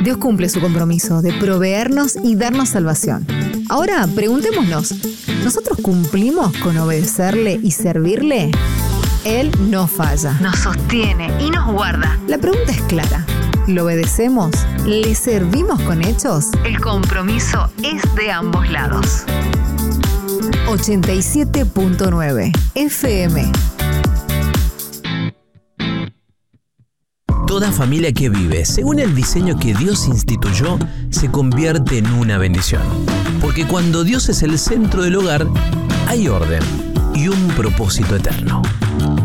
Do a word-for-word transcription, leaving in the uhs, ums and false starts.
Dios cumple su compromiso de proveernos y darnos salvación. Ahora, preguntémonos, ¿nosotros cumplimos con obedecerle y servirle? Él no falla, nos sostiene y nos guarda. La pregunta es clara. ¿Lo obedecemos? ¿Le servimos con hechos? El compromiso es de ambos lados. ochenta y siete punto nueve F M. Toda familia que vive según el diseño que Dios instituyó se convierte en una bendición. Porque cuando Dios es el centro del hogar, hay orden y un propósito eterno.